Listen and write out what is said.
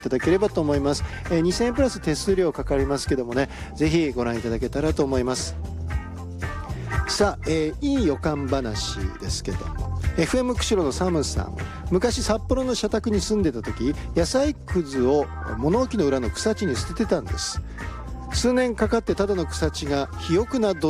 いただければと思います。2000円プラス手数料かかりますけどもね、ぜひご覧いただけたらと思います。さあ、いい予感話ですけども、 FM 釧路のサムさん、昔札幌の社宅に住んでた時、野菜くずを物置の裏の草地に捨ててたんです。数年かかってただの草地が肥沃な土